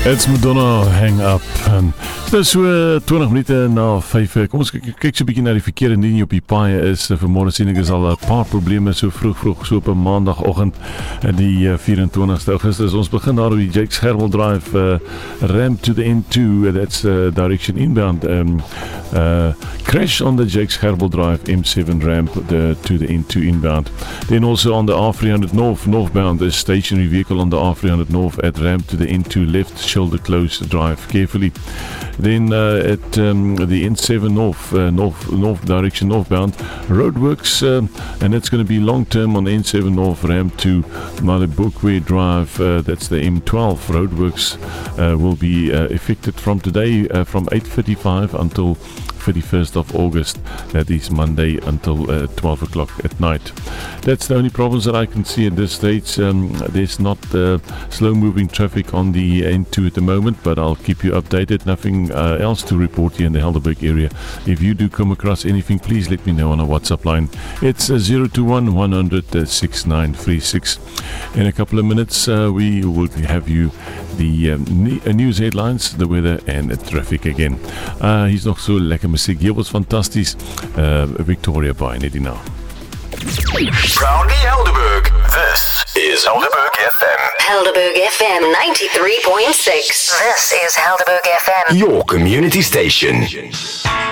It's Madonna, Hang Up. En dit is so 20 minute na 5. Kom ons kyk so 'n bietjie na die verkeer indien jy op die paaie is. Vanmôre sien ek is al 'n paar probleme so vroeg so op 'n maandagoggend die 24ste Augustus. Ons begin daar op die Jakes Gerwel Drive ramp to the N2, that's direction inbound. Crash on the Jakes Gerwel Drive M7 ramp to the N2 inbound. Then also on the R300 northbound, there's stationary vehicle on the R300 north at ramp to the N2 left shoulder close, drive carefully. Then at the N7 north direction northbound, roadworks, and it's going to be long term on the N7 north ramp to Malibukwe Drive, that's the M12. Roadworks will be effected from today from 8:45 until 31st of August, that is Monday until 12 o'clock at night. That's the only problems that I can see at this stage. There's not slow moving traffic on the N2 at the moment, but I'll keep you updated. Nothing else to report here in the Helderberg area. If you do come across anything, please let me know on a WhatsApp line. It's 021 100 6936. In a couple of minutes, we will have you the news headlines, the weather and the traffic again. Hier's nog so lekker musiek. Hier was fantasties. Victoria by net nou. Proudly Helderberg. This is Helderberg FM. Helderberg FM 93.6. This is Helderberg FM. Your community station.